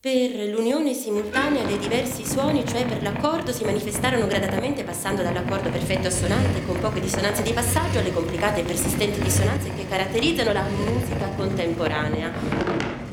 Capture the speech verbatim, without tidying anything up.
Per l'unione simultanea dei diversi suoni, cioè per l'accordo, si manifestarono gradatamente passando dall'accordo perfetto assonante con poche dissonanze di passaggio alle complicate e persistenti dissonanze che caratterizzano la musica contemporanea.